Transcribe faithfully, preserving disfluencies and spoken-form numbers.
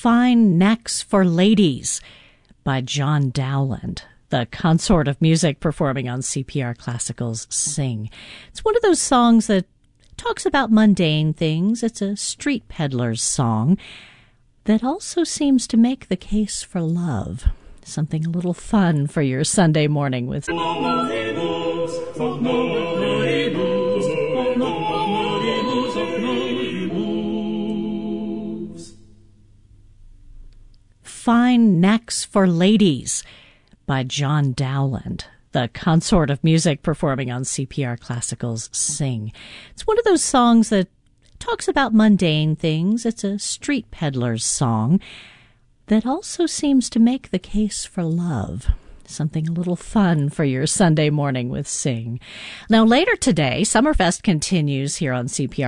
Fine Necks for Ladies by John Dowland, the consort of music performing on C P R Classical's Sing. It's one of those songs that talks about mundane things. It's a street peddler's song that also seems to make the case for love. Something a little fun for your Sunday morning with Fine Necks for Ladies by John Dowland, the consort of music performing on C P R Classical's Sing. It's one of those songs that talks about mundane things. It's a street peddler's song that also seems to make the case for love. Something a little fun for your Sunday morning with Sing. Now, later today, Summerfest continues here on C P R.